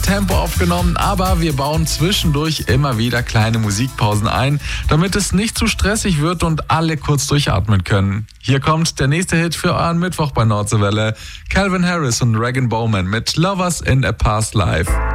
Tempo aufgenommen, aber wir bauen zwischendurch immer wieder kleine Musikpausen ein, damit es nicht zu stressig wird und alle kurz durchatmen können. Hier kommt der nächste Hit für euren Mittwoch bei Nordseewelle. Calvin Harris und Regan Bowman mit Lovers in a Past Life.